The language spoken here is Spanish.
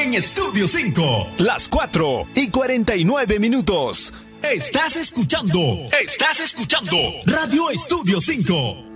en Estudio 5. Las 4:49. Estás escuchando Radio Estudio 5.